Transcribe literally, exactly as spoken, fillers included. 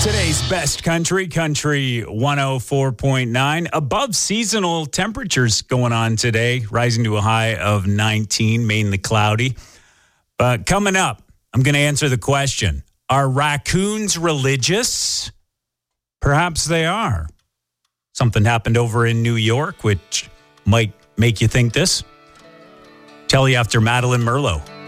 Today's best country, Country one oh four point nine. Above seasonal temperatures going on today, rising to a high of nineteen, mainly cloudy. But coming up, I'm going to answer the question, are raccoons religious? Perhaps they are. Something happened over in New York, which might make you think this. Tell you after Madeline Merlot.